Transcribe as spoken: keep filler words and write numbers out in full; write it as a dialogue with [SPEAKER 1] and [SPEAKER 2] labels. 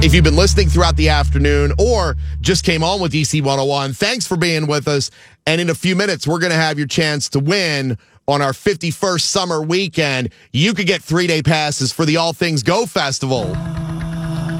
[SPEAKER 1] If you've been listening throughout the afternoon or just came on with E C one oh one, thanks for being with us. And in a few minutes, we're going to have your chance to win on our fifty-first summer weekend. You could get three-day passes for the All Things Go Festival.